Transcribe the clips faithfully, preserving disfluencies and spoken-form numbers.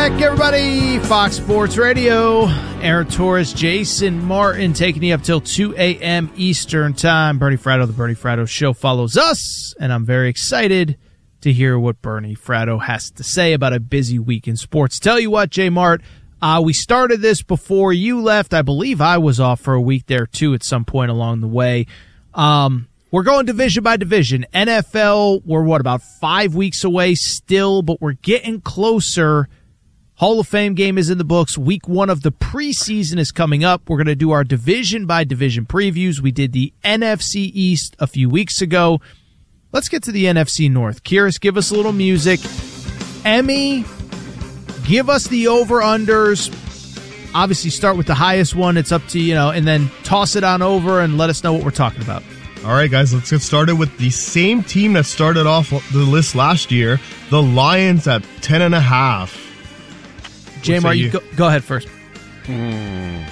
back, everybody. Fox Sports Radio. Aaron Torres, Jason Martin taking you up till two a.m. Eastern Time. Bernie Fratto, the Bernie Fratto Show follows us, and I'm very excited to hear what Bernie Fratto has to say about a busy week in sports. Tell you what, J Mart, uh, we started this before you left. I believe I was off for a week there, too, at some point along the way. Um, we're going division by division. N F L, we're, what, about five weeks away still, but we're getting closer. Hall of Fame game is in the books. Week one of the preseason is coming up. We're going to do our division-by-division previews. We did the N F C East a few weeks ago. Let's get to the N F C North. Kyrus, give us a little music. Emmy, give us the over-unders. Obviously, start with the highest one. It's up to, you know, and then toss it on over and let us know what we're talking about. All right, guys, let's get started with the same team that started off the list last year, the Lions at ten and a half. J-Mar, you go, go ahead first. Hmm.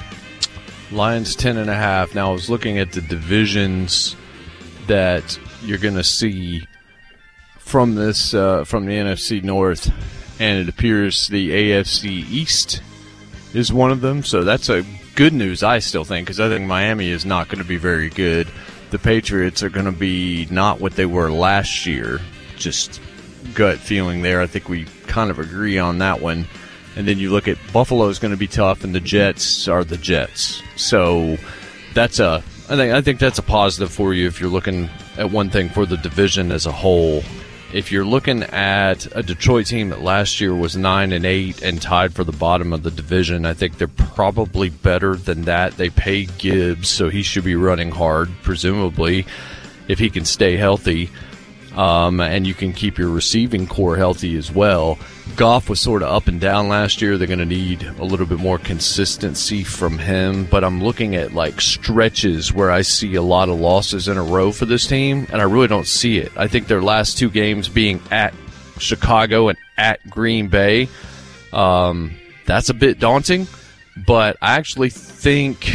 Lions ten and a half. Now, I was looking at the divisions that you're going to see from this uh, from the N F C North, and it appears the A F C East is one of them. So that's a good news, I still think, because I think Miami is not going to be very good. The Patriots are going to be not what they were last year. Just gut feeling there. I think we kind of agree on that one. And then you look at Buffalo is going to be tough, and the Jets are the Jets. So that's a, I think, I think that's a positive for you if you're looking at one thing for the division as a whole. If you're looking at a Detroit team that last year was nine and eight and tied for the bottom of the division, I think they're probably better than that. They paid Gibbs, so he should be running hard, presumably, if he can stay healthy. Um, and you can keep your receiving core healthy as well. Goff was sort of up and down last year. They're going to need a little bit more consistency from him. But I'm looking at like stretches where I see a lot of losses in a row for this team, and I really don't see it. I think their last two games being at Chicago and at Green Bay, um, that's a bit daunting. But I actually think...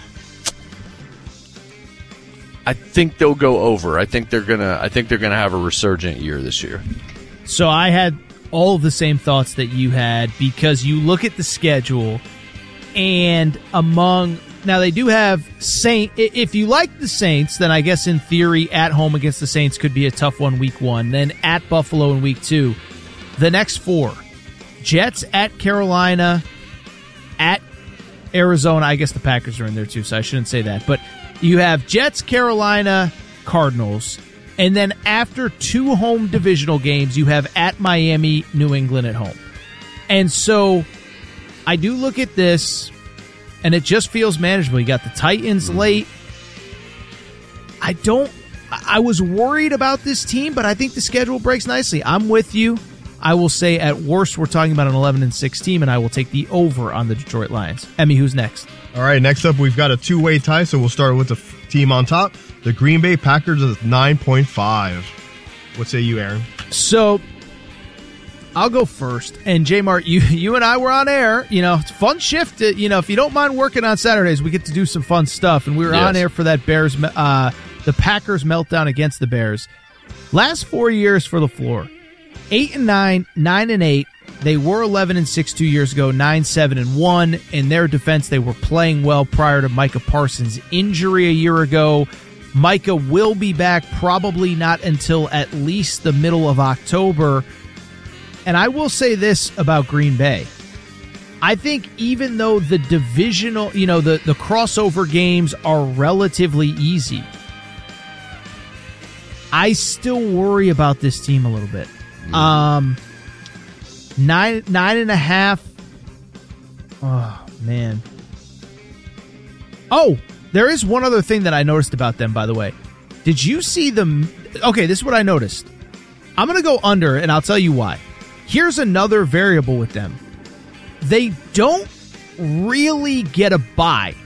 I think they'll go over. I think they're gonna. I think they're gonna have a resurgent year this year. So I had all of the same thoughts that you had, because you look at the schedule, and among now they do have Saint. If you like the Saints, then I guess in theory at home against the Saints could be a tough one week one. Then at Buffalo in week two, the next four: Jets at Carolina, at Arizona. I guess the Packers are in there too, so I shouldn't say that, but. You have Jets, Carolina, Cardinals, and then after two home divisional games, you have at Miami, New England at home. And so I do look at this, and it just feels manageable. You got the Titans late. I don't – I was worried about this team, but I think the schedule breaks nicely. I'm with you. I will say at worst we're talking about an eleven and six team, and I will take the over on the Detroit Lions. Emmy, who's next? All right, next up we've got a two-way tie, so we'll start with the f- team on top. The Green Bay Packers is nine point five. What say you, Aaron? So I'll go first. And J-Mart, you you and I were on air. You know, it's a fun shift. You know, if you don't mind working on Saturdays, we get to do some fun stuff. And we were yes. on air for that Bears, uh, the Packers meltdown against the Bears. Last four years for LaFleur. Eight and nine, nine and eight. They were eleven and six two years ago, nine seven and one. In their defense, they were playing well prior to Micah Parsons' injury a year ago. Micah will be back probably not until at least the middle of October. And I will say this about Green Bay. I think even though the divisional, you know, the, the crossover games are relatively easy, I still worry about this team a little bit. Um, nine, nine and a half. Oh, man. Oh, there is one other thing that I noticed about them, by the way. Did you see them? Okay, this is what I noticed. I'm going to go under, and I'll tell you why. Here's another variable with them. They don't really get a bye.